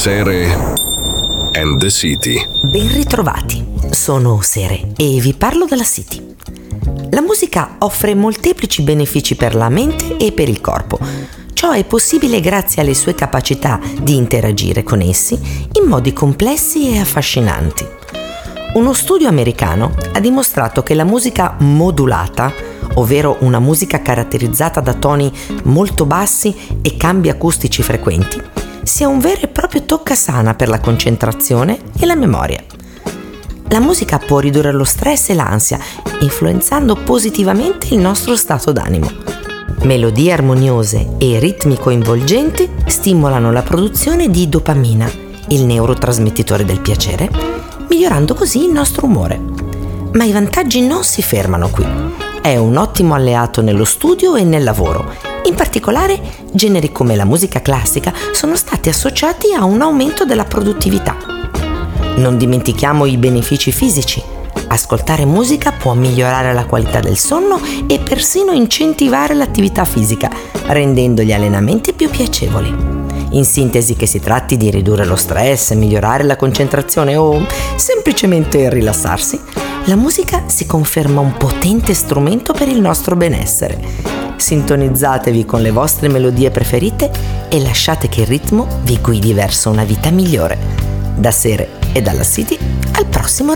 Sere and the City. Ben ritrovati, sono Sere e vi parlo della City. La musica offre molteplici benefici per la mente e per il corpo. Ciò è possibile grazie alle sue capacità di interagire con essi in modi complessi e affascinanti. Uno studio americano ha dimostrato che la musica modulata, ovvero una musica caratterizzata da toni molto bassi e cambi acustici frequenti, sia un vero e proprio toccasana per la concentrazione e la memoria. La musica può ridurre lo stress e l'ansia, influenzando positivamente il nostro stato d'animo. Melodie armoniose e ritmi coinvolgenti stimolano la produzione di dopamina, il neurotrasmettitore del piacere, migliorando così il nostro umore. Ma i vantaggi non si fermano qui. È un ottimo alleato nello studio e nel lavoro. In particolare, generi come la musica classica sono stati associati a un aumento della produttività. Non dimentichiamo i benefici fisici. Ascoltare musica può migliorare la qualità del sonno e persino incentivare l'attività fisica, rendendo gli allenamenti più piacevoli. In sintesi, che si tratti di ridurre lo stress, migliorare la concentrazione o semplicemente rilassarsi, la musica si conferma un potente strumento per il nostro benessere. Sintonizzatevi con le vostre melodie preferite e lasciate che il ritmo vi guidi verso una vita migliore. Da Sere e dalla City, al prossimo